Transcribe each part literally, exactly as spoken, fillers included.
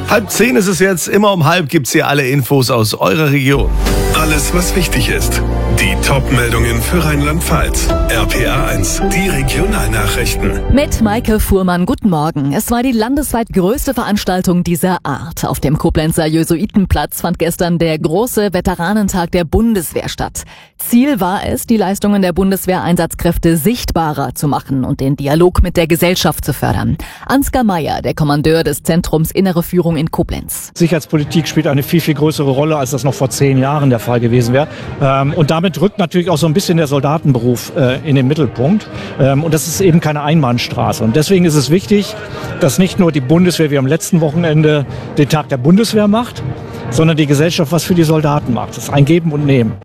Halb zehn ist es jetzt, immer um halb gibt's hier alle Infos aus eurer Region. Alles, was wichtig ist. Die Top-Meldungen für Rheinland-Pfalz. R P A eins, die Regionalnachrichten. Mit Maike Fuhrmann, guten Morgen. Es war die landesweit größte Veranstaltung dieser Art. Auf dem Koblenzer Jesuitenplatz fand gestern der große Veteranentag der Bundeswehr statt. Ziel war es, die Leistungen der Bundeswehreinsatzkräfte sichtbarer zu machen und den Dialog mit der Gesellschaft zu fördern. Ansgar Meyer, der Kommandeur des Zentrums Innere Führung in Koblenz. Sicherheitspolitik spielt eine viel, viel größere Rolle, als das noch vor zehn Jahren der Fall gewesen wäre. Und damit rückt natürlich auch so ein bisschen der Soldatenberuf in den Mittelpunkt. Und das ist eben keine Einbahnstraße. Und deswegen ist es wichtig, dass nicht nur die Bundeswehr wie am letzten Wochenende den Tag der Bundeswehr macht, sondern die Gesellschaft was für die Soldaten macht. Das ist ein Geben und Nehmen.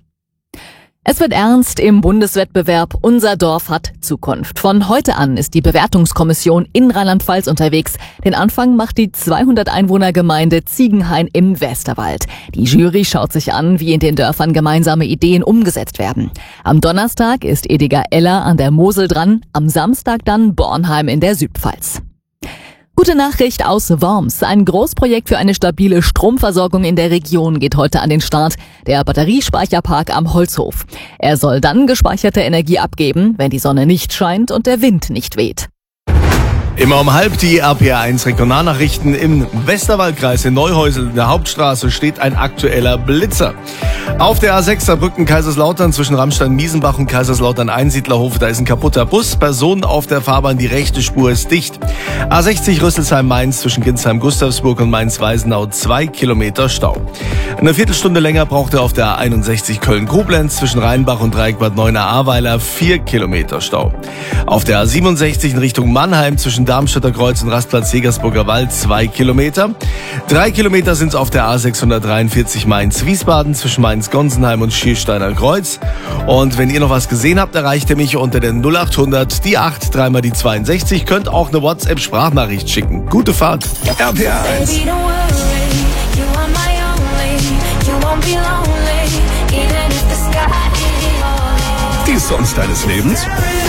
Es wird ernst im Bundeswettbewerb Unser Dorf hat Zukunft. Von heute an ist die Bewertungskommission in Rheinland-Pfalz unterwegs. Den Anfang macht die zweihundert Einwohner-Gemeinde Ziegenhain im Westerwald. Die Jury schaut sich an, wie in den Dörfern gemeinsame Ideen umgesetzt werden. Am Donnerstag ist Ediger-Eller an der Mosel dran, am Samstag dann Bornheim in der Südpfalz. Gute Nachricht aus Worms. Ein Großprojekt für eine stabile Stromversorgung in der Region geht heute an den Start. Der Batteriespeicherpark am Holzhof. Er soll dann gespeicherte Energie abgeben, wenn die Sonne nicht scheint und der Wind nicht weht. Immer um halb die R P A eins Regionalnachrichten. Im Westerwaldkreis in Neuhäusel in der Hauptstraße steht ein aktueller Blitzer. Auf der A sechs Saarbrücken-Kaiserslautern zwischen Rammstein-Miesenbach und Kaiserslautern-Einsiedlerhof, da ist ein kaputter Bus. Personen auf der Fahrbahn, die rechte Spur ist dicht. A sechzig Rüsselsheim-Mainz zwischen Ginsheim-Gustavsburg und Mainz-Weisenau, zwei Kilometer Stau. Eine Viertelstunde länger braucht er auf der A einundsechzig Köln-Koblenz zwischen Rheinbach und Dreieckbad Neuenahr-Ahrweiler, vier Kilometer Stau. Auf der A siebenundsechzig in Richtung Mannheim zwischen Darmstädter Kreuz und Rastplatz Jägersburger Wald, zwei Kilometer. Drei Kilometer sind es auf der A sechshundertdreiundvierzig Mainz-Wiesbaden zwischen Mainz-Gonsenheim und Schiersteiner Kreuz. Und wenn ihr noch was gesehen habt, erreicht ihr mich unter der null achthundert, die acht, dreimal die zweiundsechzig. Könnt auch eine WhatsApp-Sprachnachricht schicken. Gute Fahrt. R P A eins. Die Songs deines Lebens?